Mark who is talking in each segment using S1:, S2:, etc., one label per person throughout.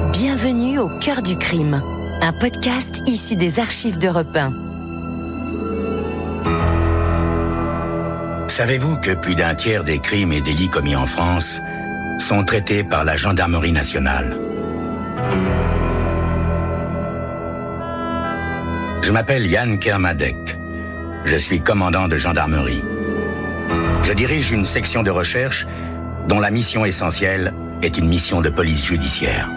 S1: Bienvenue au cœur du crime, un podcast issu des archives d'Europe 1.
S2: Savez-vous que plus d'un tiers des crimes et délits commis en France sont traités par la gendarmerie nationale? Je m'appelle Yann Kermadec. Je suis commandant de gendarmerie. Je dirige une section de recherche dont la mission essentielle est une mission de police judiciaire.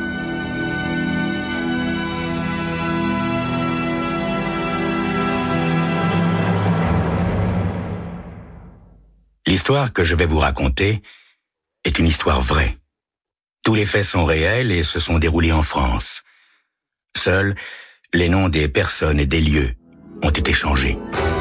S2: L'histoire que je vais vous raconter est une histoire vraie. Tous les faits sont réels et se sont déroulés en France. Seuls les noms des personnes et des lieux ont été changés.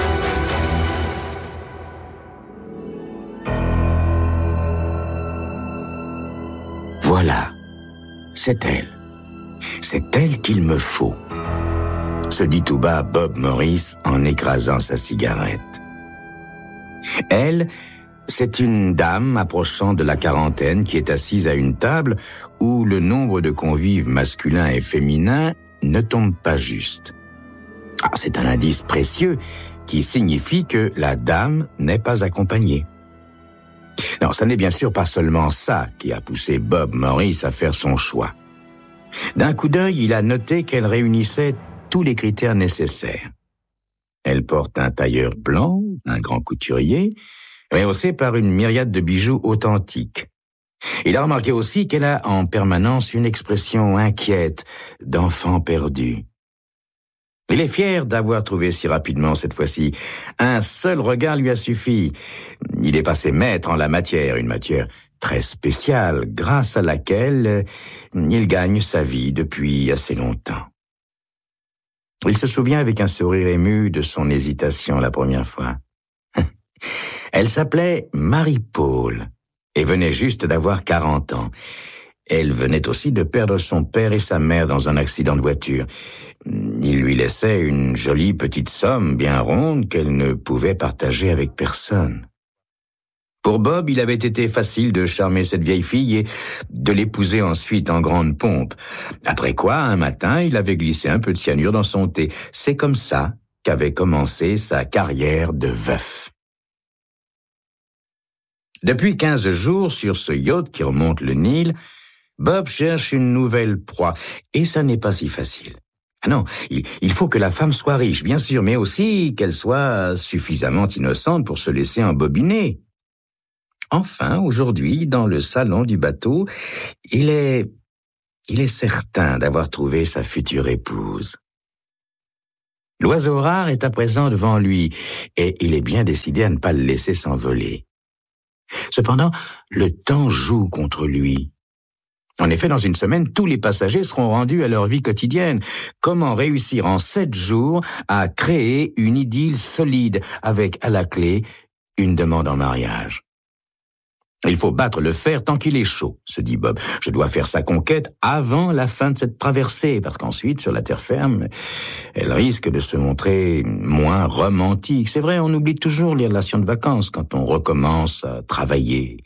S2: Voilà, c'est elle. C'est elle qu'il me faut, se dit tout bas Bob Morris en écrasant sa cigarette. Elle, c'est une dame approchant de la quarantaine qui est assise à une table où le nombre de convives masculins et féminins ne tombe pas juste. C'est un indice précieux qui signifie que la dame n'est pas accompagnée. Non, ça n'est bien sûr pas seulement ça qui a poussé Bob Morris à faire son choix. D'un coup d'œil, il a noté qu'elle réunissait tous les critères nécessaires. Elle porte un tailleur blanc, un grand couturier, rehaussé par une myriade de bijoux authentiques. Il a remarqué aussi qu'elle a en permanence une expression inquiète d'enfant perdu. Il est fier d'avoir trouvé si rapidement cette fois-ci. Un seul regard lui a suffi. Il est passé maître en la matière, une matière très spéciale, grâce à laquelle il gagne sa vie depuis assez longtemps. Il se souvient avec un sourire ému de son hésitation la première fois. Elle s'appelait Marie-Paul et venait juste d'avoir 40 ans. Elle venait aussi de perdre son père et sa mère dans un accident de voiture. Il lui laissait une jolie petite somme bien ronde qu'elle ne pouvait partager avec personne. Pour Bob, il avait été facile de charmer cette vieille fille et de l'épouser ensuite en grande pompe. Après quoi, un matin, il avait glissé un peu de cyanure dans son thé. C'est comme ça qu'avait commencé sa carrière de veuf. Depuis 15 jours, sur ce yacht qui remonte le Nil, Bob cherche une nouvelle proie, et ça n'est pas si facile. Ah non, il faut que la femme soit riche, bien sûr, mais aussi qu'elle soit suffisamment innocente pour se laisser embobiner. Enfin, aujourd'hui, dans le salon du bateau, il est certain d'avoir trouvé sa future épouse. L'oiseau rare est à présent devant lui, et il est bien décidé à ne pas le laisser s'envoler. Cependant, le temps joue contre lui. En effet, dans une semaine, tous les passagers seront rendus à leur vie quotidienne. Comment réussir en 7 jours à créer une idylle solide avec, à la clé, une demande en mariage? Il faut battre le fer tant qu'il est chaud, se dit Bob. Je dois faire sa conquête avant la fin de cette traversée, parce qu'ensuite, sur la terre ferme, elle risque de se montrer moins romantique. C'est vrai, on oublie toujours les relations de vacances quand on recommence à travailler.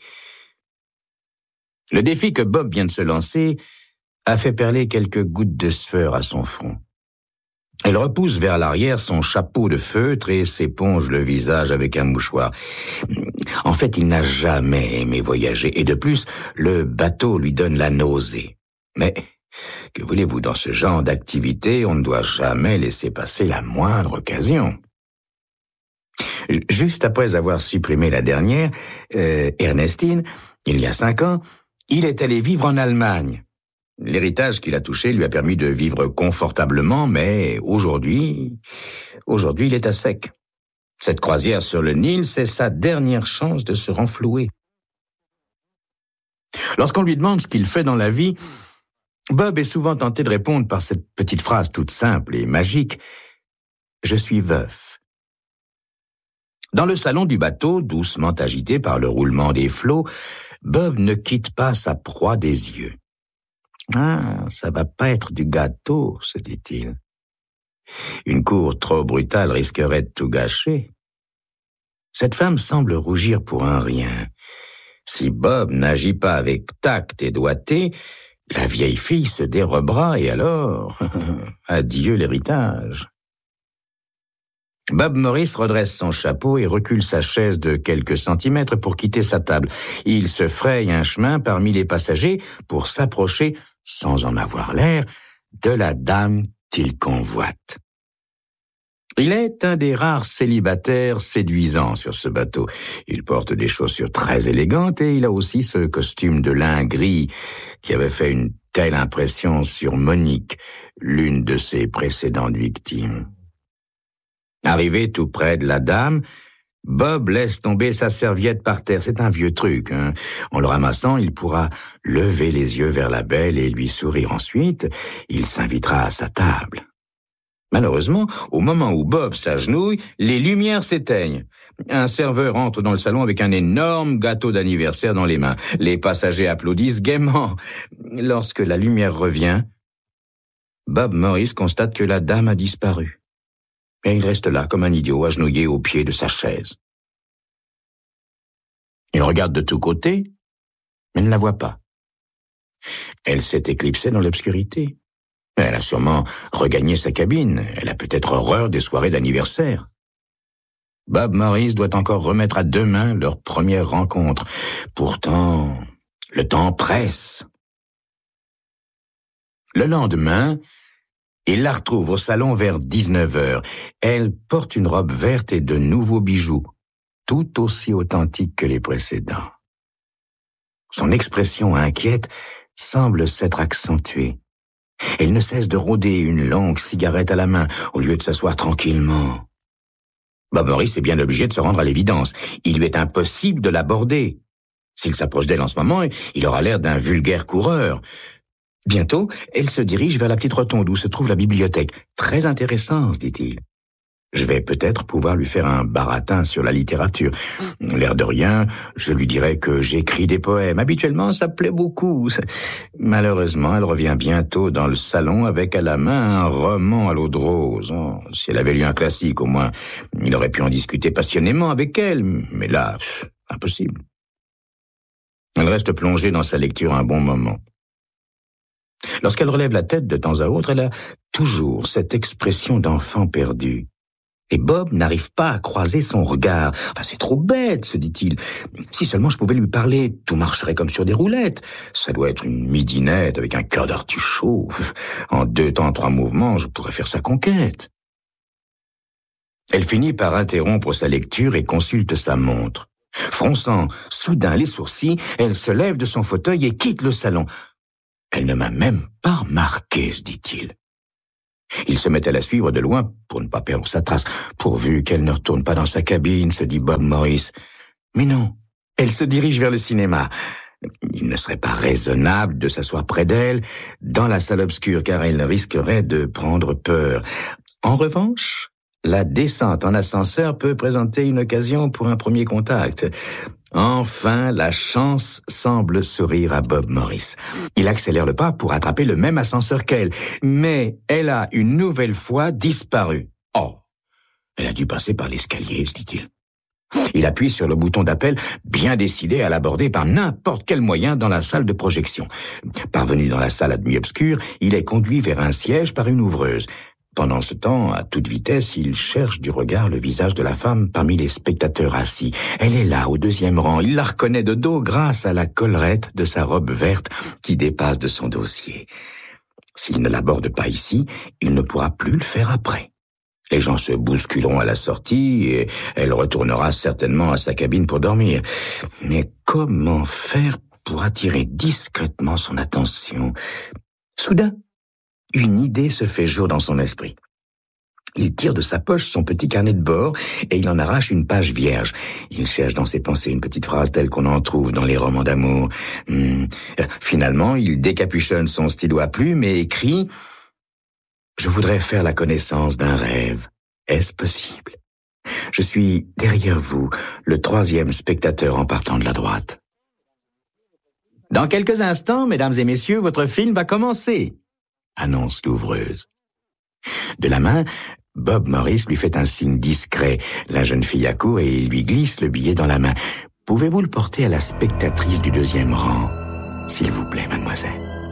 S2: Le défi que Bob vient de se lancer a fait perler quelques gouttes de sueur à son front. Elle repousse vers l'arrière son chapeau de feutre et s'éponge le visage avec un mouchoir. En fait, il n'a jamais aimé voyager, et de plus, le bateau lui donne la nausée. Mais, que voulez-vous, dans ce genre d'activité, on ne doit jamais laisser passer la moindre occasion. Juste après avoir supprimé la dernière, Ernestine, il y a 5 ans, il est allé vivre en Allemagne. L'héritage qu'il a touché lui a permis de vivre confortablement, mais aujourd'hui, il est à sec. Cette croisière sur le Nil, c'est sa dernière chance de se renflouer. Lorsqu'on lui demande ce qu'il fait dans la vie, Bob est souvent tenté de répondre par cette petite phrase toute simple et magique. « Je suis veuf ». Dans le salon du bateau, doucement agité par le roulement des flots, Bob ne quitte pas sa proie des yeux. « Ah, ça va pas être du gâteau, » se dit-il. Une cour trop brutale risquerait de tout gâcher. Cette femme semble rougir pour un rien. Si Bob n'agit pas avec tact et doigté, la vieille fille se dérobera et alors, adieu l'héritage. Bob Morris redresse son chapeau et recule sa chaise de quelques centimètres pour quitter sa table. Il se fraye un chemin parmi les passagers pour s'approcher, sans en avoir l'air, de la dame qu'il convoite. Il est un des rares célibataires séduisants sur ce bateau. Il porte des chaussures très élégantes et il a aussi ce costume de lin gris qui avait fait une telle impression sur Monique, l'une de ses précédentes victimes. Arrivé tout près de la dame, Bob laisse tomber sa serviette par terre. C'est un vieux truc, hein. En le ramassant, il pourra lever les yeux vers la belle et lui sourire. Ensuite, il s'invitera à sa table. Malheureusement, au moment où Bob s'agenouille, les lumières s'éteignent. Un serveur entre dans le salon avec un énorme gâteau d'anniversaire dans les mains. Les passagers applaudissent gaiement. Lorsque la lumière revient, Bob Morris constate que la dame a disparu. Et il reste là comme un idiot agenouillé au pied de sa chaise. Il regarde de tous côtés, mais ne la voit pas. Elle s'est éclipsée dans l'obscurité. Elle a sûrement regagné sa cabine. Elle a peut-être horreur des soirées d'anniversaire. Bob Morris doit encore remettre à demain leur première rencontre. Pourtant, le temps presse. Le lendemain, il la retrouve au salon vers 19h. Elle porte une robe verte et de nouveaux bijoux, tout aussi authentiques que les précédents. Son expression inquiète semble s'être accentuée. Elle ne cesse de rôder une longue cigarette à la main, au lieu de s'asseoir tranquillement. Bob Morris est bien obligé de se rendre à l'évidence. Il lui est impossible de l'aborder. S'il s'approche d'elle en ce moment, il aura l'air d'un vulgaire coureur. Bientôt, elle se dirige vers la petite rotonde où se trouve la bibliothèque. Très intéressant, se dit-il. Je vais peut-être pouvoir lui faire un baratin sur la littérature. L'air de rien, je lui dirai que j'écris des poèmes. Habituellement, ça plaît beaucoup. Malheureusement, elle revient bientôt dans le salon avec à la main un roman à l'eau de rose. Oh, si elle avait lu un classique, au moins, il aurait pu en discuter passionnément avec elle. Mais là, impossible. Elle reste plongée dans sa lecture un bon moment. Lorsqu'elle relève la tête de temps à autre, elle a toujours cette expression d'enfant perdu. Et Bob n'arrive pas à croiser son regard. Enfin, c'est trop bête, se dit-il. Si seulement je pouvais lui parler, tout marcherait comme sur des roulettes. Ça doit être une midinette avec un cœur d'artichaut. En 2 temps, 3 mouvements, je pourrais faire sa conquête. Elle finit par interrompre sa lecture et consulte sa montre. Fronçant soudain les sourcils, elle se lève de son fauteuil et quitte le salon. Elle ne m'a même pas remarqué, se dit-il. Il se met à la suivre de loin pour ne pas perdre sa trace. Pourvu qu'elle ne retourne pas dans sa cabine, se dit Bob Morris. Mais non, elle se dirige vers le cinéma. Il ne serait pas raisonnable de s'asseoir près d'elle dans la salle obscure, car elle risquerait de prendre peur. En revanche, la descente en ascenseur peut présenter une occasion pour un premier contact. Enfin, la chance semble sourire à Bob Morris. Il accélère le pas pour attraper le même ascenseur qu'elle, mais elle a une nouvelle fois disparu. Oh, elle a dû passer par l'escalier, se dit-il. Il appuie sur le bouton d'appel, bien décidé à l'aborder par n'importe quel moyen dans la salle de projection. Parvenu dans la salle à demi-obscure, il est conduit vers un siège par une ouvreuse. Pendant ce temps, à toute vitesse, il cherche du regard le visage de la femme parmi les spectateurs assis. Elle est là, au 2e rang. Il la reconnaît de dos grâce à la collerette de sa robe verte qui dépasse de son dossier. S'il ne l'aborde pas ici, il ne pourra plus le faire après. Les gens se bousculeront à la sortie et elle retournera certainement à sa cabine pour dormir. Mais comment faire pour attirer discrètement son attention? Soudain, une idée se fait jour dans son esprit. Il tire de sa poche son petit carnet de bord et il en arrache une page vierge. Il cherche dans ses pensées une petite phrase telle qu'on en trouve dans les romans d'amour. Finalement, il décapuchonne son stylo à plume et écrit « Je voudrais faire la connaissance d'un rêve. Est-ce possible? Je suis derrière vous, le 3e spectateur en partant de la droite. » Dans quelques instants, mesdames et messieurs, votre film va commencer, annonce l'ouvreuse. De la main, Bob Morris lui fait un signe discret. La jeune fille accourt et il lui glisse le billet dans la main. « Pouvez-vous le porter à la spectatrice du 2e rang, s'il vous plaît, mademoiselle ?»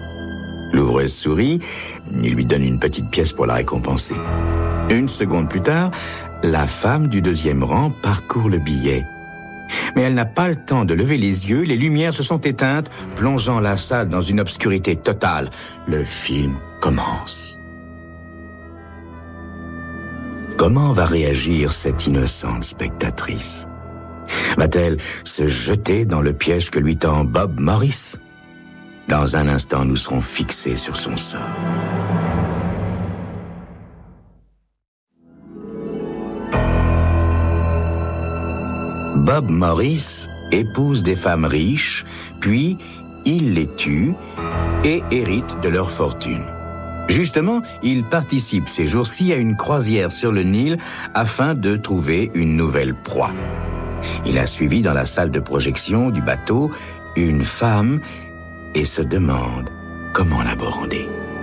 S2: L'ouvreuse sourit, il lui donne une petite pièce pour la récompenser. Une seconde plus tard, la femme du deuxième rang parcourt le billet. Mais elle n'a pas le temps de lever les yeux, les lumières se sont éteintes, plongeant la salle dans une obscurité totale. Le film commence. Comment va réagir cette innocente spectatrice? Va-t-elle se jeter dans le piège que lui tend Bob Morris? Dans un instant, nous serons fixés sur son sort. Bob Morris épouse des femmes riches, puis il les tue et hérite de leur fortune. Justement, il participe ces jours-ci à une croisière sur le Nil afin de trouver une nouvelle proie. Il a suivi dans la salle de projection du bateau une femme et se demande comment l'aborder.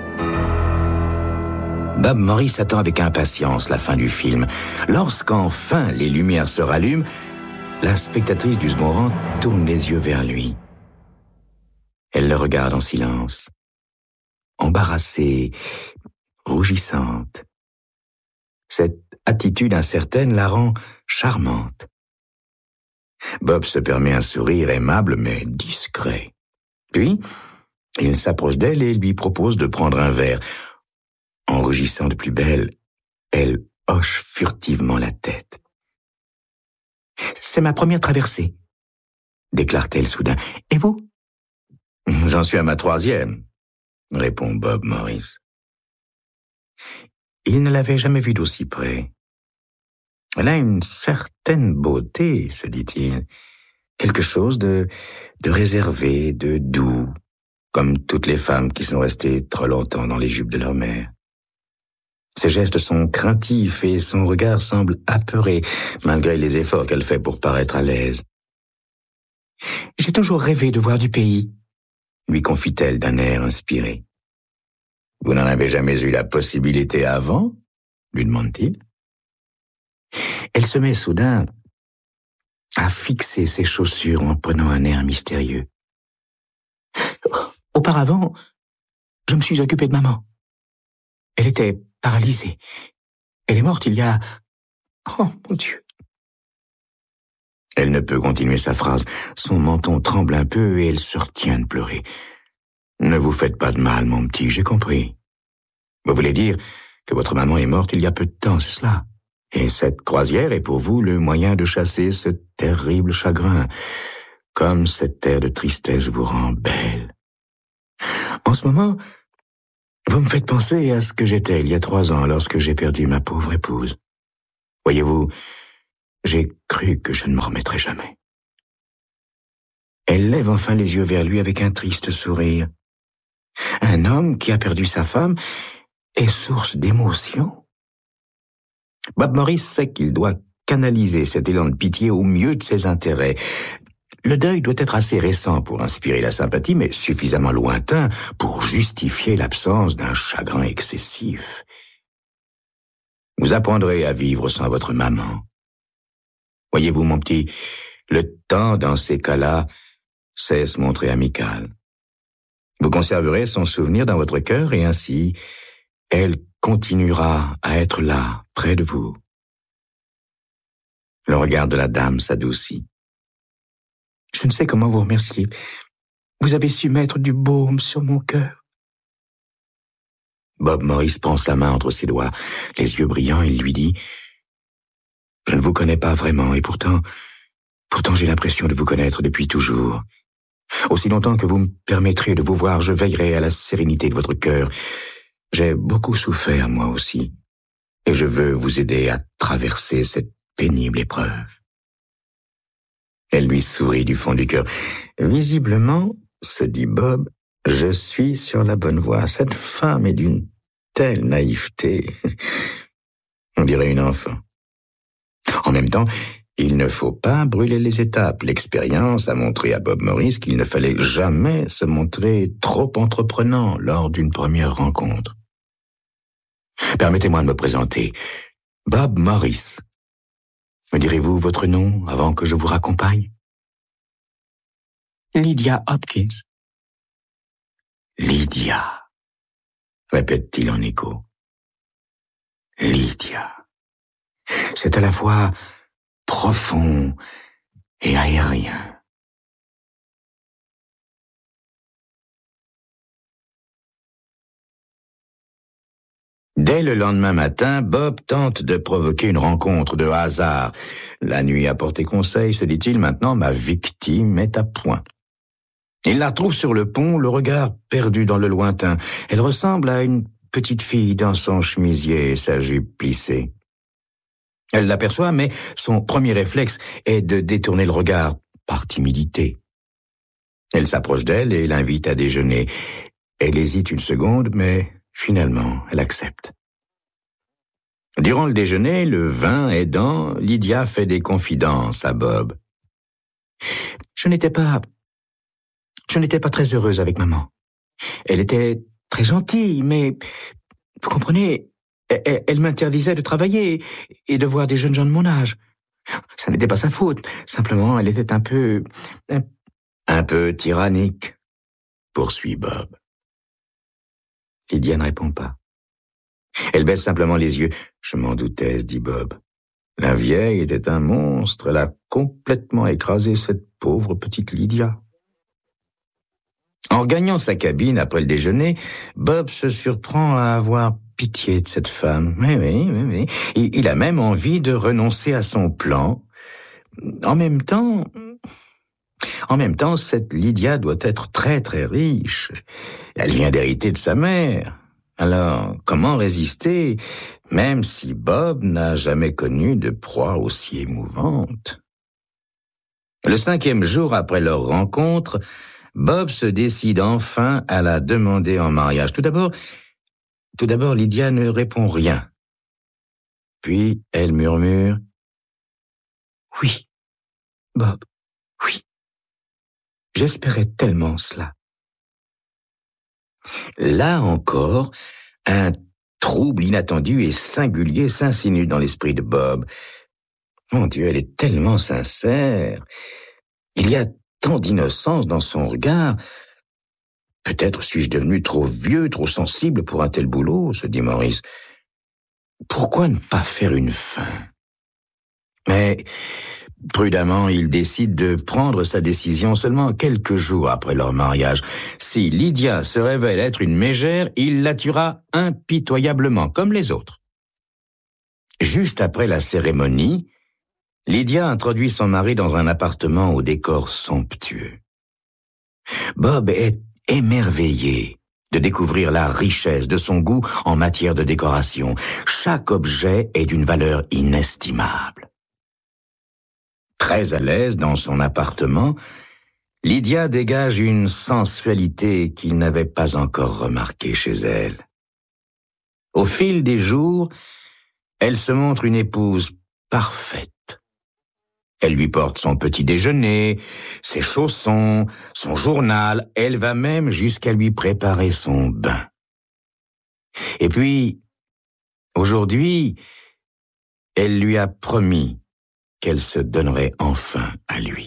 S2: Bob Morris attend avec impatience la fin du film. Lorsqu'enfin les lumières se rallument, la spectatrice du second rang tourne les yeux vers lui. Elle le regarde en silence, embarrassée, rougissante. Cette attitude incertaine la rend charmante. Bob se permet un sourire aimable mais discret. Puis, il s'approche d'elle et lui propose de prendre un verre. En rougissant de plus belle, elle hoche furtivement la tête. « C'est ma première traversée », déclare-t-elle soudain. « Et vous ?»« J'en suis à ma 3e, » répond Bob Morris. Il ne l'avait jamais vue d'aussi près. « Elle a une certaine beauté, » se dit-il. Quelque chose de réservé, de doux, comme toutes les femmes qui sont restées trop longtemps dans les jupes de leur mère. Ses gestes sont craintifs et son regard semble apeuré, malgré les efforts qu'elle fait pour paraître à l'aise. « J'ai toujours rêvé de voir du pays, » lui confie-t-elle d'un air inspiré. « Vous n'en avez jamais eu la possibilité avant ?» lui demande-t-il. Elle se met soudain à fixer ses chaussures en prenant un air mystérieux. « Auparavant, je me suis occupé de maman. Elle était paralysée. Elle est morte il y a... Oh, mon Dieu !» Elle ne peut continuer sa phrase. Son menton tremble un peu et elle se retient de pleurer. « Ne vous faites pas de mal, mon petit, j'ai compris. Vous voulez dire que votre maman est morte il y a peu de temps, c'est cela? Et cette croisière est pour vous le moyen de chasser ce terrible chagrin, comme cet air de tristesse vous rend belle. En ce moment, vous me faites penser à ce que j'étais il y a 3 ans lorsque j'ai perdu ma pauvre épouse. Voyez-vous, j'ai cru que je ne me remettrais jamais. » Elle lève enfin les yeux vers lui avec un triste sourire. Un homme qui a perdu sa femme est source d'émotion. Bob Morris sait qu'il doit canaliser cet élan de pitié au mieux de ses intérêts. Le deuil doit être assez récent pour inspirer la sympathie, mais suffisamment lointain pour justifier l'absence d'un chagrin excessif. Vous apprendrez à vivre sans votre maman. Voyez-vous, mon petit, le temps, dans ces cas-là, sait se montrer amical. Vous conserverez son souvenir dans votre cœur et ainsi, elle continuera à être là, près de vous. Le regard de la dame s'adoucit. Je ne sais comment vous remercier. Vous avez su mettre du baume sur mon cœur. Bob Morris prend sa main entre ses doigts, les yeux brillants, il lui dit « Je ne vous connais pas vraiment et pourtant j'ai l'impression de vous connaître depuis toujours. Aussi longtemps que vous me permettrez de vous voir, je veillerai à la sérénité de votre cœur. J'ai beaucoup souffert, moi aussi, et je veux vous aider à traverser cette pénible épreuve. » Elle lui sourit du fond du cœur. « Visiblement, se dit Bob, je suis sur la bonne voie. Cette femme est d'une telle naïveté. On dirait une enfant. En même temps, il ne faut pas brûler les étapes. L'expérience a montré à Bob Morris qu'il ne fallait jamais se montrer trop entreprenant lors d'une première rencontre. Permettez-moi de me présenter. Bob Morris. Me direz-vous votre nom avant que je vous raccompagne? Lydia Hopkins. Lydia. répète-t-il en écho. Lydia. C'est à la fois profond et aérien. Dès le lendemain matin, Bob tente de provoquer une rencontre de hasard. La nuit a porté conseil, se dit-il, maintenant ma victime est à point. Il la retrouve sur le pont, le regard perdu dans le lointain. Elle ressemble à une petite fille dans son chemisier et sa jupe plissée. Elle l'aperçoit, mais son premier réflexe est de détourner le regard par timidité. Elle s'approche d'elle et l'invite à déjeuner. Elle hésite une seconde, mais finalement, elle accepte. Durant le déjeuner, le vin aidant, Lydia fait des confidences à Bob. Je n'étais pas très heureuse avec maman. Elle était très gentille, mais, vous comprenez, elle m'interdisait de travailler et de voir des jeunes gens de mon âge. Ça n'était pas sa faute, simplement elle était un peu tyrannique, poursuit Bob. Lydia ne répond pas. Elle baisse simplement les yeux. Je m'en doutais, dit Bob. La vieille était un monstre, elle a complètement écrasé cette pauvre petite Lydia. En regagnant sa cabine après le déjeuner, Bob se surprend à avoir pitié de cette femme. Oui. Il a même envie de renoncer à son plan. En même temps, cette Lydia doit être très très riche. Elle vient d'hériter de sa mère. Alors, comment résister, même si Bob n'a jamais connu de proie aussi émouvante? Le 5e jour après leur rencontre, Bob se décide enfin à la demander en mariage. Tout d'abord, Lydia ne répond rien. Puis, elle murmure « Oui, Bob, oui. J'espérais tellement cela. » Là encore, un trouble inattendu et singulier s'insinue dans l'esprit de Bob. Mon Dieu, elle est tellement sincère. Il y a tant d'innocence dans son regard. Peut-être suis-je devenu trop vieux, trop sensible pour un tel boulot, se dit Maurice. Pourquoi ne pas faire une fin? Mais prudemment, il décide de prendre sa décision seulement quelques jours après leur mariage. Si Lydia se révèle être une mégère, il la tuera impitoyablement, comme les autres. Juste après la cérémonie, Lydia introduit son mari dans un appartement au décor somptueux. Bob est émerveillé de découvrir la richesse de son goût en matière de décoration. Chaque objet est d'une valeur inestimable. Très à l'aise dans son appartement, Lydia dégage une sensualité qu'il n'avait pas encore remarquée chez elle. Au fil des jours, elle se montre une épouse parfaite. Elle lui porte son petit déjeuner, ses chaussons, son journal, elle va même jusqu'à lui préparer son bain. Et puis, aujourd'hui, elle lui a promis qu'elle se donnerait enfin à lui.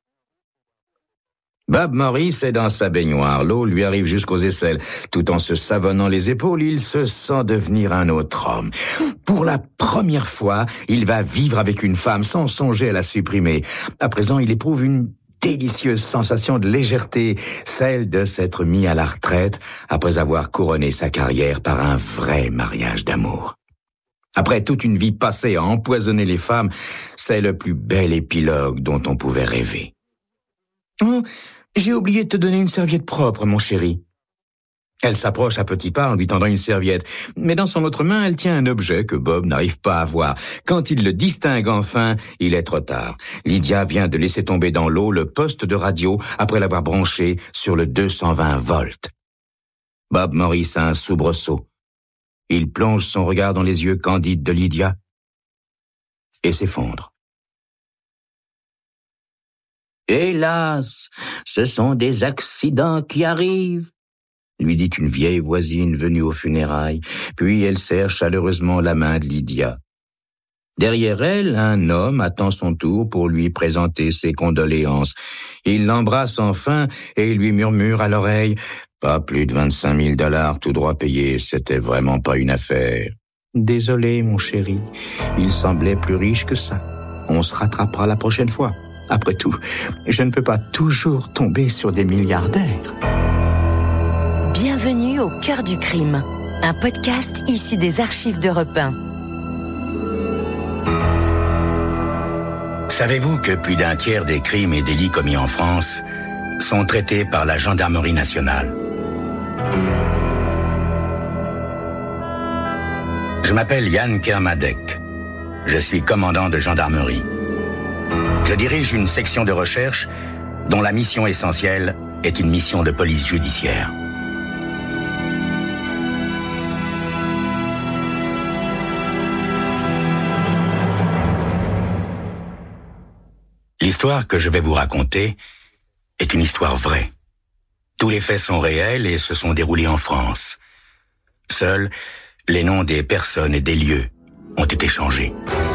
S2: Bob Morris est dans sa baignoire. L'eau lui arrive jusqu'aux aisselles. Tout en se savonnant les épaules, il se sent devenir un autre homme. Pour la première fois, il va vivre avec une femme sans songer à la supprimer. À présent, il éprouve une délicieuse sensation de légèreté, celle de s'être mis à la retraite après avoir couronné sa carrière par un vrai mariage d'amour. Après toute une vie passée à empoisonner les femmes, c'est le plus bel épilogue dont on pouvait rêver. Oh, j'ai oublié de te donner une serviette propre, mon chéri. Elle s'approche à petits pas en lui tendant une serviette, mais dans son autre main, elle tient un objet que Bob n'arrive pas à voir. Quand il le distingue enfin, il est trop tard. Lydia vient de laisser tomber dans l'eau le poste de radio après l'avoir branché sur le 220 volts. Bob Morris a un soubresaut. Il plonge son regard dans les yeux candides de Lydia et s'effondre. Hélas, ce sont des accidents qui arrivent, lui dit une vieille voisine venue aux funérailles, puis elle serre chaleureusement la main de Lydia. Derrière elle, un homme attend son tour pour lui présenter ses condoléances. Il l'embrasse enfin et lui murmure à l'oreille Pas plus de 25 000 $ tout droit payés, c'était vraiment pas une affaire. Désolé, mon chéri, il semblait plus riche que ça. On se rattrapera la prochaine fois. Après tout, je ne peux pas toujours tomber sur des milliardaires.
S1: Bienvenue au cœur du crime, un podcast issu des archives d'Europe 1.
S3: Savez-vous que plus d'un tiers des crimes et délits commis en France sont traités par la gendarmerie nationale? Je m'appelle Yann Kermadec. Je suis commandant de gendarmerie. Je dirige une section de recherche dont la mission essentielle est une mission de police judiciaire. L'histoire que je vais vous raconter est une histoire vraie. Tous les faits sont réels et se sont déroulés en France. Seuls les noms des personnes et des lieux ont été changés.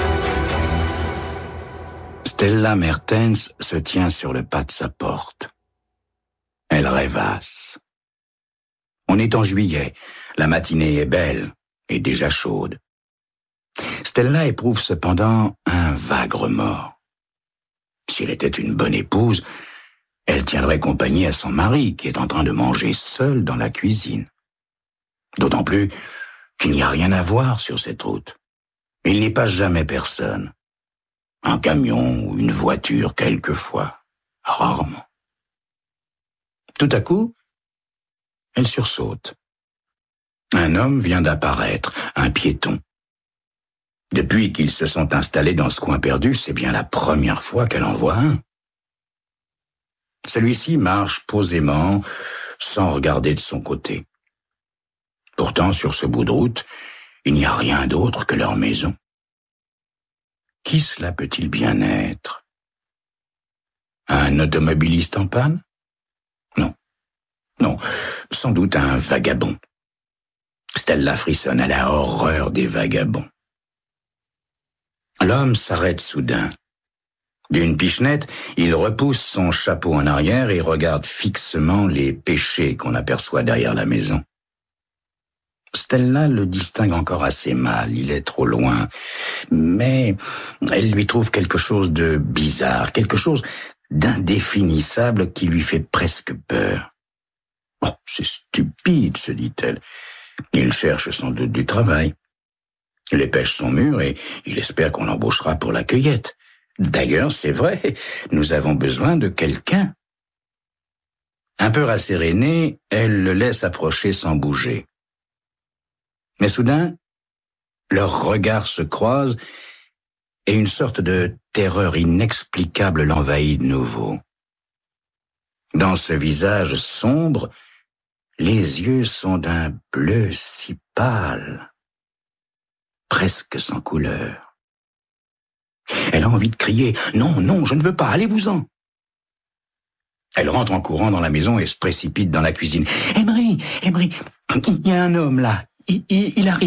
S3: Stella Mertens se tient sur le pas de sa porte. Elle rêvasse. On est en juillet, la matinée est belle et déjà chaude. Stella éprouve cependant un vague remords. Si elle était une bonne épouse, elle tiendrait compagnie à son mari qui est en train de manger seul dans la cuisine. D'autant plus qu'il n'y a rien à voir sur cette route. Il n'y passe jamais personne. Un camion ou une voiture quelquefois, rarement. Tout à coup, elle sursaute. Un homme vient d'apparaître, un piéton. Depuis qu'ils se sont installés dans ce coin perdu, c'est bien la première fois qu'elle en voit un. Celui-ci marche posément, sans regarder de son côté. Pourtant, sur ce bout de route, il n'y a rien d'autre que leur maison. Qui cela peut-il bien être? Un automobiliste en panne? Non, sans doute un vagabond. Stella frissonne à la horreur des vagabonds. L'homme s'arrête soudain. D'une pichenette, il repousse son chapeau en arrière et regarde fixement les péchés qu'on aperçoit derrière la maison. Stella le distingue encore assez mal, il est trop loin, mais elle lui trouve quelque chose de bizarre, quelque chose d'indéfinissable qui lui fait presque peur. « Oh, c'est stupide », se dit-elle. « Il cherche sans doute du travail. Les pêches sont mûres et il espère qu'on l'embauchera pour la cueillette. D'ailleurs, c'est vrai, nous avons besoin de quelqu'un. » Un peu rassérénée, elle le laisse approcher sans bouger. Mais soudain, leurs regards se croisent et une sorte de terreur inexplicable l'envahit de nouveau. Dans ce visage sombre, les yeux sont d'un bleu si pâle, presque sans couleur. Elle a envie de crier « Non, je ne veux pas, allez-vous-en !» Elle rentre en courant dans la maison et se précipite dans la cuisine. « Emery, il y a un homme là. Il arrive. »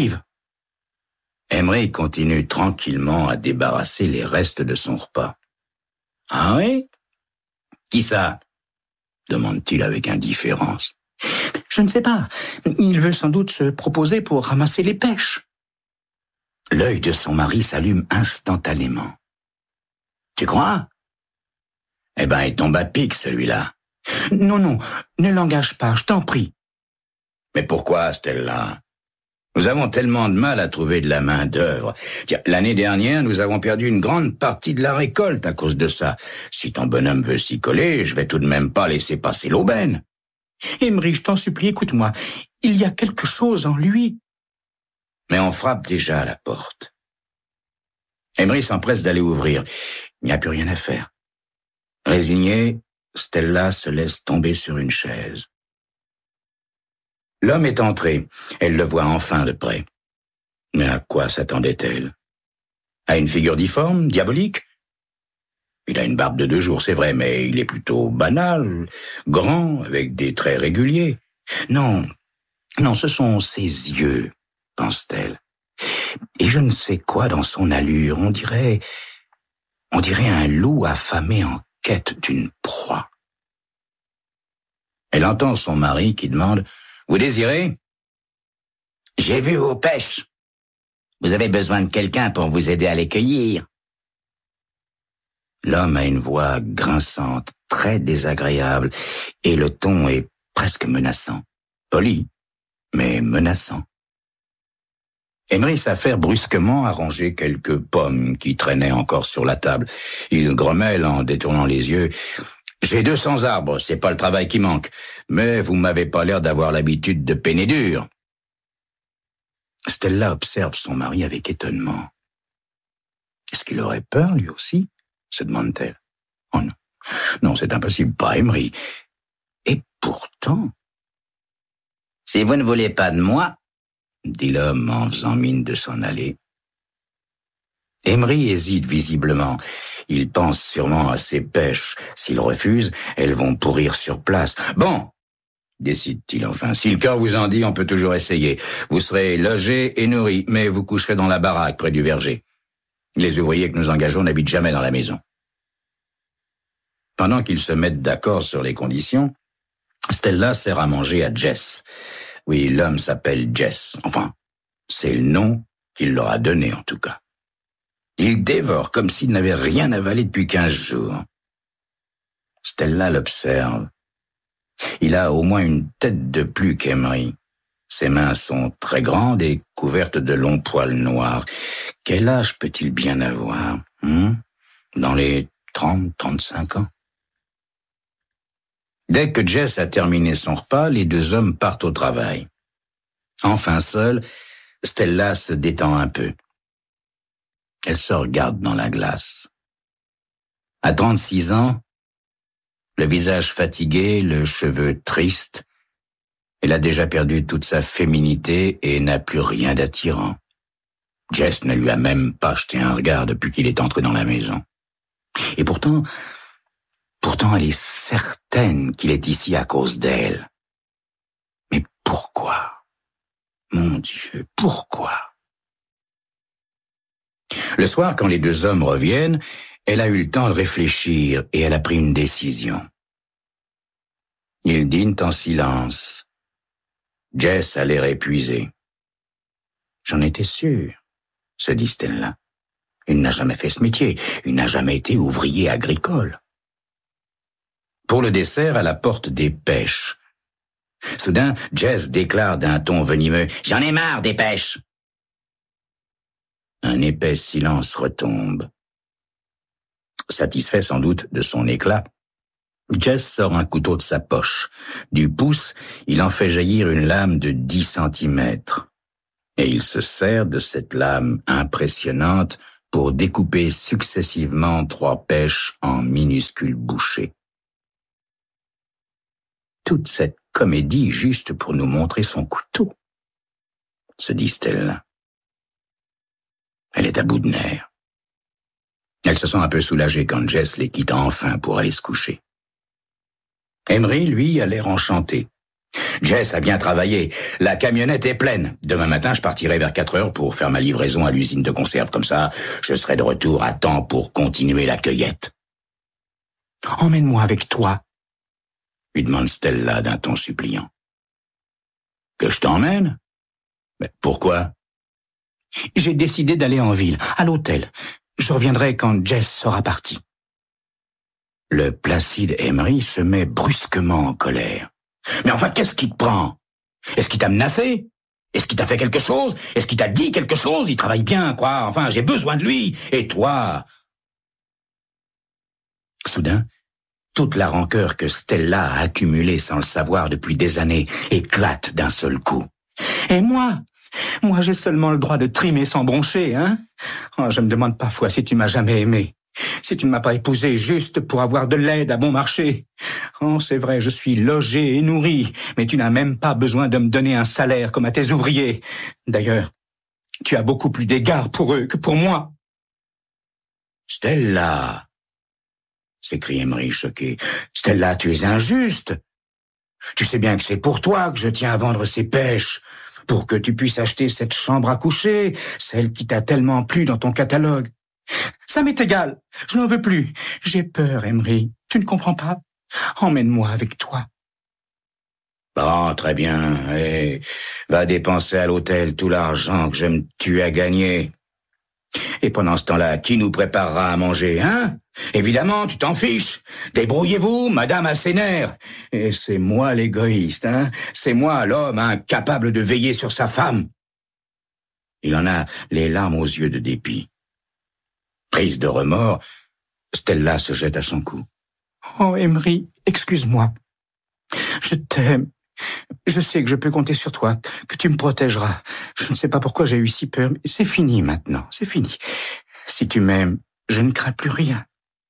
S3: Emery continue tranquillement à débarrasser les restes de son repas. « Ah oui? Qui ça ?» demande-t-il avec indifférence. « Je ne sais pas. Il veut sans doute se proposer pour ramasser les pêches. » L'œil de son mari s'allume instantanément. « Tu crois? Eh ben, il tombe à pic, celui-là. »« Non, ne l'engage pas, je t'en prie. »« Mais pourquoi, Stella ? Nous avons tellement de mal à trouver de la main-d'œuvre. Tiens, l'année dernière, nous avons perdu une grande partie de la récolte à cause de ça. Si ton bonhomme veut s'y coller, je vais tout de même pas laisser passer l'aubaine. »« Emery, je t'en supplie, écoute-moi. Il y a quelque chose en lui. » Mais on frappe déjà à la porte. Emery s'empresse d'aller ouvrir. Il n'y a plus rien à faire. Résignée, Stella se laisse tomber sur une chaise. L'homme est entré. Elle le voit enfin de près. Mais à quoi s'attendait-elle? À une figure difforme, diabolique? Il a une barbe de 2 jours, c'est vrai, mais il est plutôt banal, grand, avec des traits réguliers. Non, ce sont ses yeux, pense-t-elle. Et je ne sais quoi dans son allure, on dirait un loup affamé en quête d'une proie. Elle entend son mari qui demande « Vous désirez ?»« J'ai vu vos pêches. Vous avez besoin de quelqu'un pour vous aider à les cueillir. » L'homme a une voix grinçante, très désagréable, et le ton est presque menaçant. Poli, mais menaçant. Emery s'affaire brusquement à ranger quelques pommes qui traînaient encore sur la table. Il grommelle en détournant les yeux. « J'ai 200 arbres, c'est pas le travail qui manque, mais vous m'avez pas l'air d'avoir l'habitude de peiner dur. » Stella observe son mari avec étonnement. « Est-ce qu'il aurait peur, lui aussi ?» se demande-t-elle. « Oh non, non, c'est impossible, pas Emery. » Et pourtant... « Si vous ne voulez pas de moi, » dit l'homme en faisant mine de s'en aller. Emery hésite visiblement. Il pense sûrement à ses pêches. S'il refuse, elles vont pourrir sur place. « Bon !» décide-t-il enfin. « Si le cœur vous en dit, on peut toujours essayer. Vous serez logé et nourri, mais vous coucherez dans la baraque près du verger. Les ouvriers que nous engageons n'habitent jamais dans la maison. » Pendant qu'ils se mettent d'accord sur les conditions, Stella sert à manger à Jess. Oui, l'homme s'appelle Jess. Enfin, c'est le nom qu'il leur a donné en tout cas. Il dévore comme s'il n'avait rien avalé depuis 15 jours. Stella l'observe. Il a au moins une tête de plus qu'Emery. Ses mains sont très grandes et couvertes de longs poils noirs. Quel âge peut-il bien avoir? Dans les 30-35 ans. Dès que Jess a terminé son repas, les deux hommes partent au travail. Enfin seule, Stella se détend un peu. Elle se regarde dans la glace. À 36 ans, le visage fatigué, le cheveu triste, elle a déjà perdu toute sa féminité et n'a plus rien d'attirant. Jess ne lui a même pas jeté un regard depuis qu'il est entré dans la maison. Et pourtant, elle est certaine qu'il est ici à cause d'elle. Mais pourquoi? Mon Dieu, pourquoi? Le soir, quand les deux hommes reviennent, elle a eu le temps de réfléchir et elle a pris une décision. Ils dînent en silence. Jess a l'air épuisé. « J'en étais sûr », se dit Stella. « Il n'a jamais fait ce métier, il n'a jamais été ouvrier agricole. » Pour le dessert, elle apporte des pêches. Soudain, Jess déclare d'un ton venimeux « J'en ai marre des pêches !» Un épais silence retombe. Satisfait sans doute de son éclat, Jess sort un couteau de sa poche. Du pouce, il en fait jaillir une lame de 10 centimètres. Et il se sert de cette lame impressionnante pour découper successivement 3 pêches en minuscules bouchées. Toute cette comédie juste pour nous montrer son couteau, se dit Stella. Elle est à bout de nerfs. Elle se sent un peu soulagée quand Jess les quitte enfin pour aller se coucher. Emery, lui, a l'air enchanté. Jess a bien travaillé. La camionnette est pleine. Demain matin, je partirai vers 4 heures pour faire ma livraison à l'usine de conserve. Comme ça, je serai de retour à temps pour continuer la cueillette. « Emmène-moi avec toi », lui demande Stella d'un ton suppliant. « Que je t'emmène ? Mais pourquoi ? J'ai décidé d'aller en ville, à l'hôtel. Je reviendrai quand Jess sera partie. » Le placide Emery se met brusquement en colère. « Mais enfin, qu'est-ce qui te prend ? Est-ce qu'il t'a menacé ? Est-ce qu'il t'a fait quelque chose ? Est-ce qu'il t'a dit quelque chose ? Il travaille bien, quoi. Enfin, j'ai besoin de lui. Et toi ?» Soudain, toute la rancœur que Stella a accumulée sans le savoir depuis des années éclate d'un seul coup. « Et moi, j'ai seulement le droit de trimer sans broncher, hein ? Oh, je me demande parfois si tu m'as jamais aimé, si tu ne m'as pas épousé juste pour avoir de l'aide à bon marché. Oh, c'est vrai, je suis logé et nourri, mais tu n'as même pas besoin de me donner un salaire comme à tes ouvriers. D'ailleurs, tu as beaucoup plus d'égards pour eux que pour moi. » « Stella !» s'écrie Emery choqué. « Stella, tu es injuste. Tu sais bien que c'est pour toi que je tiens à vendre ces pêches, pour que tu puisses acheter cette chambre à coucher, celle qui t'a tellement plu dans ton catalogue. Ça m'est égal, je n'en veux plus. J'ai peur, Emery, tu ne comprends pas? Emmène-moi avec toi. » Bon, très bien. Et va dépenser à l'hôtel tout l'argent que je me tue à gagner. Et pendant ce temps-là, qui nous préparera à manger, hein? Évidemment, tu t'en fiches. Débrouillez-vous, madame a ses nerfs. Et c'est moi l'égoïste, hein? C'est moi l'homme incapable de veiller sur sa femme. Il en a les larmes aux yeux de dépit. Prise de remords, Stella se jette à son cou. Oh, Emery, excuse-moi. Je t'aime. Je sais que je peux compter sur toi, que tu me protégeras. Je ne sais pas pourquoi j'ai eu si peur, mais c'est fini maintenant, c'est fini. Si tu m'aimes, je ne crains plus rien.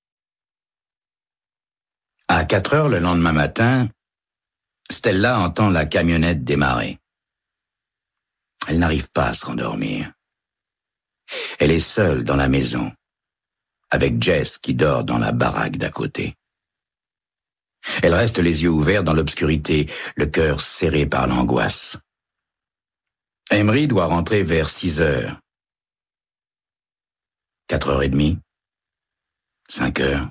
S3: À 4 heures le lendemain matin, Stella entend la camionnette démarrer. Elle n'arrive pas à se rendormir. Elle est seule dans la maison, avec Jess qui dort dans la baraque d'à côté. Elle reste les yeux ouverts dans l'obscurité, le cœur serré par l'angoisse. Emery doit rentrer vers 6 heures. 4h30, 5 heures,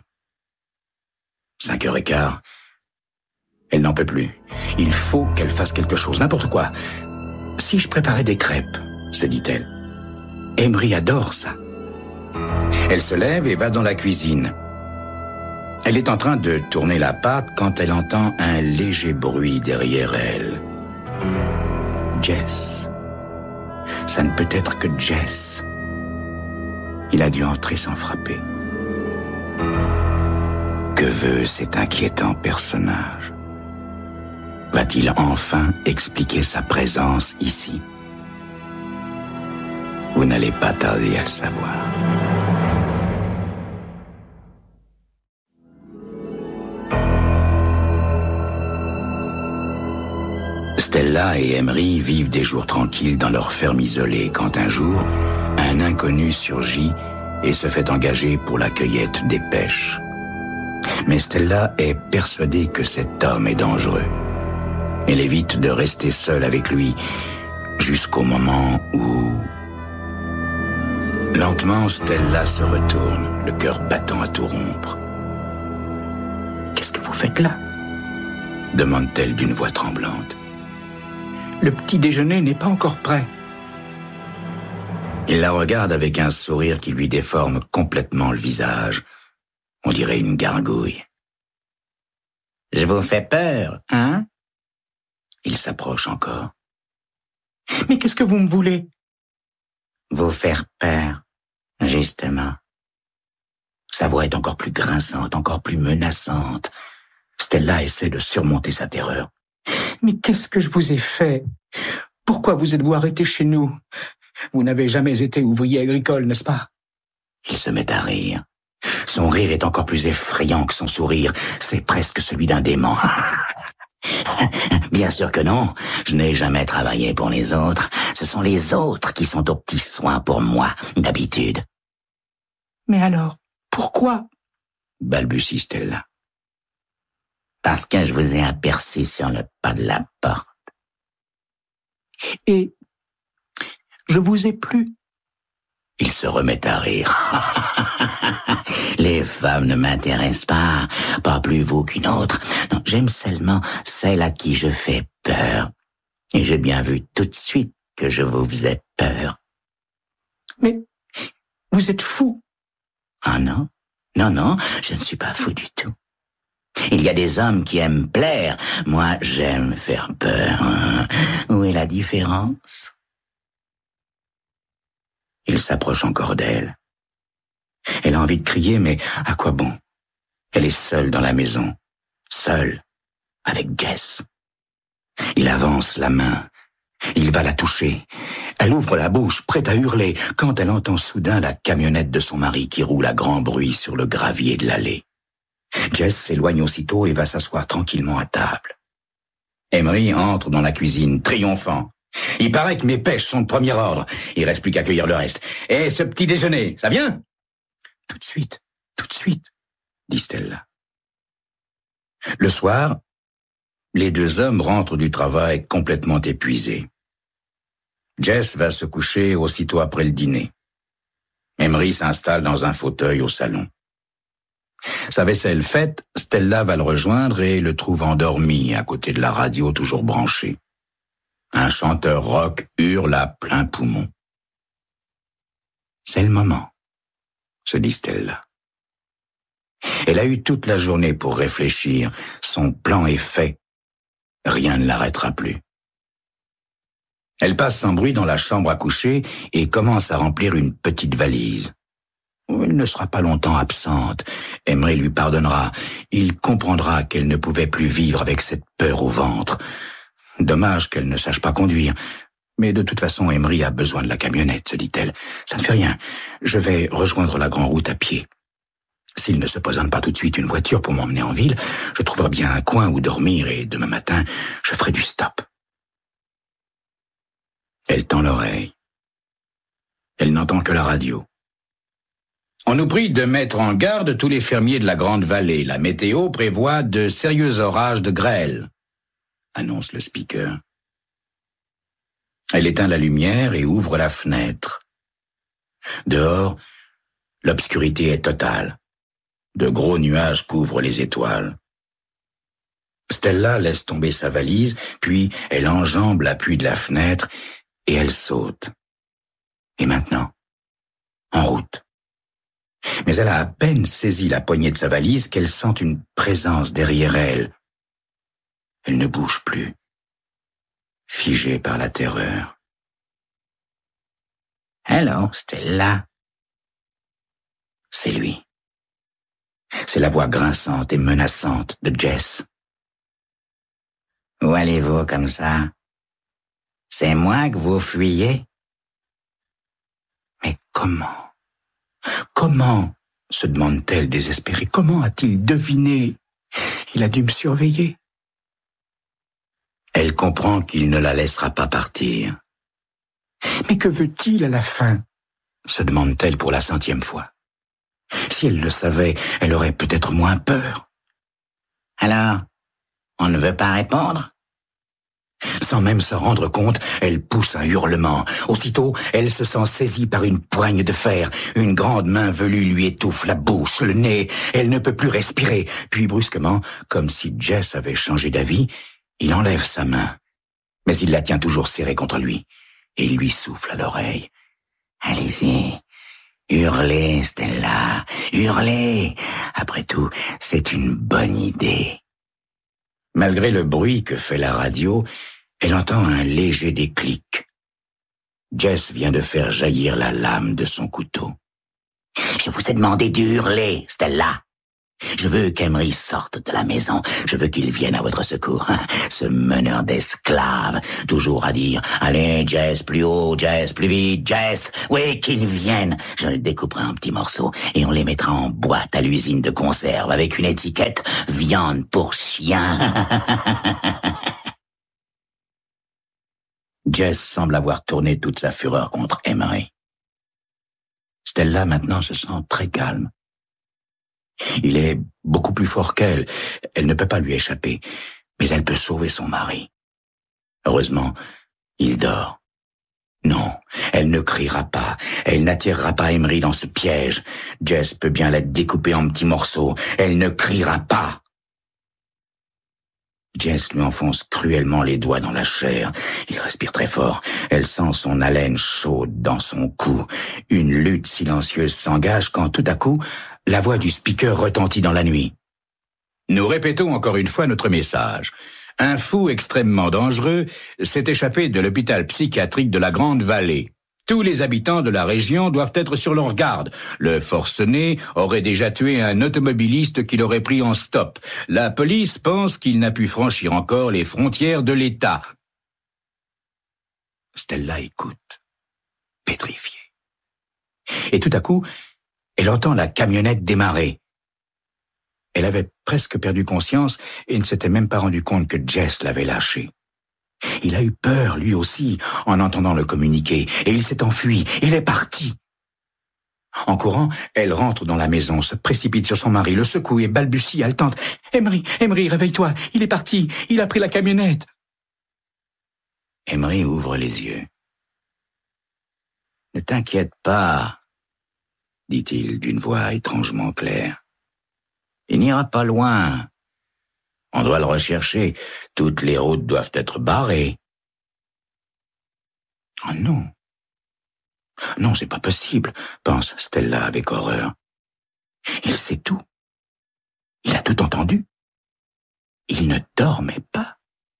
S3: 5h15. Elle n'en peut plus. Il faut qu'elle fasse quelque chose, n'importe quoi. Si je préparais des crêpes, se dit-elle. Emery adore ça. Elle se lève et va dans la cuisine. Elle est en train de tourner la pâte quand elle entend un léger bruit derrière elle. Jess. Ça ne peut être que Jess. Il a dû entrer sans frapper. Que veut cet inquiétant personnage? Va-t-il enfin expliquer sa présence ici? Vous n'allez pas tarder à le savoir. Stella et Emery vivent des jours tranquilles dans leur ferme isolée quand un jour, un inconnu surgit et se fait engager pour la cueillette des pêches. Mais Stella est persuadée que cet homme est dangereux. Elle évite de rester seule avec lui jusqu'au moment où... Lentement, Stella se retourne, le cœur battant à tout rompre. « Qu'est-ce que vous faites là ?» demande-t-elle d'une voix tremblante. « Le petit déjeuner n'est pas encore prêt. » Il la regarde avec un sourire qui lui déforme complètement le visage. On dirait une gargouille. « Je vous fais peur, hein ?» Il s'approche encore. « Mais qu'est-ce que vous me voulez ?»« Vous faire peur, justement. » Sa voix est encore plus grinçante, encore plus menaçante. Stella essaie de surmonter sa terreur. « Mais qu'est-ce que je vous ai fait? Pourquoi vous êtes-vous arrêté chez nous? Vous n'avez jamais été ouvrier agricole, n'est-ce pas ?» Il se met à rire. Son rire est encore plus effrayant que son sourire. C'est presque celui d'un démon. Bien sûr que non, je n'ai jamais travaillé pour les autres. Ce sont les autres qui sont aux petits soins pour moi, d'habitude. Mais alors, pourquoi? Balbutie Stella. Parce que je vous ai aperçu sur le pas de la porte. Et je vous ai plu? Il se remet à rire. Les femmes ne m'intéressent pas plus vous qu'une autre. Non, j'aime seulement celle à qui je fais peur. Et j'ai bien vu tout de suite que je vous faisais peur. Mais vous êtes fou. Ah non? Non, je ne suis pas fou du tout. Il y a des hommes qui aiment plaire. Moi, j'aime faire peur. Où est la différence? Il s'approche encore d'elle. Elle a envie de crier, mais à quoi bon? Elle est seule dans la maison. Seule, avec Jess. Il avance la main. Il va la toucher. Elle ouvre la bouche, prête à hurler, quand elle entend soudain la camionnette de son mari qui roule à grand bruit sur le gravier de l'allée. Jess s'éloigne aussitôt et va s'asseoir tranquillement à table. Emery entre dans la cuisine, triomphant. « Il paraît que mes pêches sont de premier ordre. Il reste plus qu'à cueillir le reste. Et ce petit déjeuner, ça vient ?»« Tout de suite, dit Stella. Le soir, les deux hommes rentrent du travail complètement épuisés. Jess va se coucher aussitôt après le dîner. Emery s'installe dans un fauteuil au salon. Sa vaisselle faite, Stella va le rejoindre et le trouve endormi à côté de la radio toujours branchée. Un chanteur rock hurle à plein poumon. C'est le moment, se dit Stella. Elle a eu toute la journée pour réfléchir. Son plan est fait. Rien ne l'arrêtera plus. Elle passe sans bruit dans la chambre à coucher et commence à remplir une petite valise. Elle ne sera pas longtemps absente. Emery lui pardonnera. Il comprendra qu'elle ne pouvait plus vivre avec cette peur au ventre. Dommage qu'elle ne sache pas conduire. Mais de toute façon, Emery a besoin de la camionnette, se dit-elle. Ça ne fait rien. Je vais rejoindre la grande route à pied. S'il ne se présente pas tout de suite une voiture pour m'emmener en ville, je trouverai bien un coin où dormir et demain matin, je ferai du stop. Elle tend l'oreille. Elle n'entend que la radio. On nous prie de mettre en garde tous les fermiers de la Grande Vallée. La météo prévoit de sérieux orages de grêle, annonce le speaker. Elle éteint la lumière et ouvre la fenêtre. Dehors, l'obscurité est totale. De gros nuages couvrent les étoiles. Stella laisse tomber sa valise, puis elle enjambe l'appui de la fenêtre et elle saute. Et maintenant, en route. Mais elle a à peine saisi la poignée de sa valise qu'elle sent une présence derrière elle. Elle ne bouge plus, figée par la terreur. « Hello, Stella. » C'est lui. C'est la voix grinçante et menaçante de Jess. « Où allez-vous comme ça? C'est moi que vous fuyez? » Mais comment? Comment, se demande-t-elle désespérée, comment a-t-il deviné? Il a dû me surveiller. Elle comprend qu'il ne la laissera pas partir. Mais que veut-il à la fin? Se demande-t-elle pour la 100e fois. Si elle le savait, elle aurait peut-être moins peur. Alors, on ne veut pas répondre? Sans même se rendre compte, elle pousse un hurlement. Aussitôt, elle se sent saisie par une poigne de fer. Une grande main velue lui étouffe la bouche, le nez. Elle ne peut plus respirer. Puis brusquement, comme si Jess avait changé d'avis, il enlève sa main. Mais il la tient toujours serrée contre lui. Et il lui souffle à l'oreille. « Allez-y, hurlez, Stella, hurlez. Après tout, c'est une bonne idée. » Malgré le bruit que fait la radio, elle entend un léger déclic. Jess vient de faire jaillir la lame de son couteau. « Je vous ai demandé de hurler, Stella. Je veux qu'Emery sorte de la maison. Je veux qu'il vienne à votre secours. Ce meneur d'esclaves, toujours à dire « Allez, Jess, plus haut, Jess, plus vite, Jess. Oui, qu'il vienne. Je le découperai en petits morceaux et on les mettra en boîte à l'usine de conserve avec une étiquette « Viande pour chien ». Jess semble avoir tourné toute sa fureur contre Emery. Stella, maintenant, se sent très calme. Il est beaucoup plus fort qu'elle. Elle ne peut pas lui échapper. Mais elle peut sauver son mari. Heureusement, il dort. Non, elle ne criera pas. Elle n'attirera pas Emery dans ce piège. Jess peut bien la découper en petits morceaux. Elle ne criera pas. Jess lui enfonce cruellement les doigts dans la chair. Il respire très fort. Elle sent son haleine chaude dans son cou. Une lutte silencieuse s'engage quand tout à coup, la voix du speaker retentit dans la nuit. Nous répétons encore une fois notre message. Un fou extrêmement dangereux s'est échappé de l'hôpital psychiatrique de la Grande Vallée. Tous les habitants de la région doivent être sur leur garde. Le forcené aurait déjà tué un automobiliste qu'il aurait pris en stop. La police pense qu'il n'a pu franchir encore les frontières de l'État. Stella écoute, pétrifiée. Et tout à coup, elle entend la camionnette démarrer. Elle avait presque perdu conscience et ne s'était même pas rendu compte que Jess l'avait lâchée. Il a eu peur, lui aussi, en entendant le communiqué, et il s'est enfui, il est parti. En courant, elle rentre dans la maison, se précipite sur son mari, le secoue et balbutie haletante. « Emery, réveille-toi, il est parti, il a pris la camionnette. » Emery ouvre les yeux. « Ne t'inquiète pas, dit-il d'une voix étrangement claire. Il n'ira pas loin. On doit le rechercher. Toutes les routes doivent être barrées. Oh non. Non, c'est pas possible, pense Stella avec horreur. Il sait tout. Il a tout entendu. Il ne dormait pas.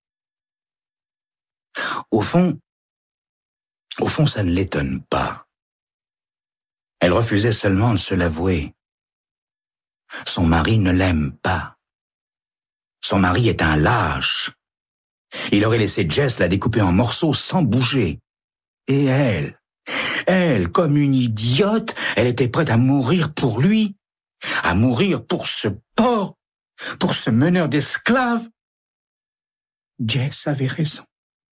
S3: Au fond, ça ne l'étonne pas. Elle refusait seulement de se l'avouer. Son mari ne l'aime pas. Son mari est un lâche. Il aurait laissé Jess la découper en morceaux sans bouger. Et elle, comme une idiote, elle était prête à mourir pour lui, à mourir pour ce porc, pour ce meneur d'esclaves. Jess avait raison.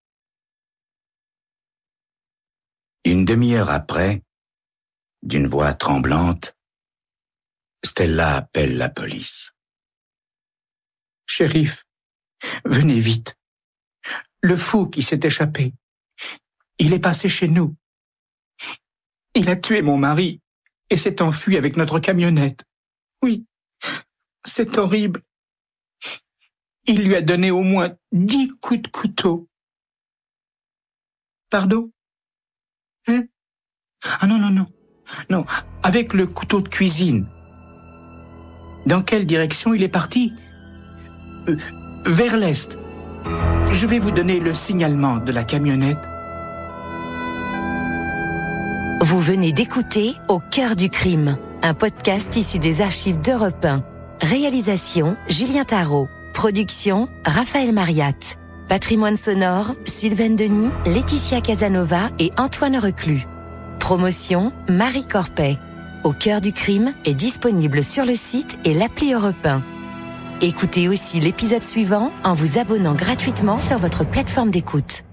S3: Une demi-heure après, d'une voix tremblante, Stella appelle la police. « Shérif, venez vite. Le fou qui s'est échappé, il est passé chez nous. Il a tué mon mari et s'est enfui avec notre camionnette. Oui, c'est horrible. Il lui a donné au moins 10 coups de couteau. » Pardon? Hein? Ah non, avec le couteau de cuisine. Dans quelle direction il est parti? Vers l'est. Je vais vous donner le signalement de la camionnette.
S1: Vous venez d'écouter Au cœur du crime, un podcast issu des archives d'Europe 1. Réalisation Julien Tarot. Production Raphaël Mariat. Patrimoine sonore Sylvaine Denis, Laetitia Casanova et Antoine Reclus. Promotion Marie Corpet. Au cœur du crime est disponible sur le site et l'appli Europe 1. Écoutez aussi l'épisode suivant en vous abonnant gratuitement sur votre plateforme d'écoute.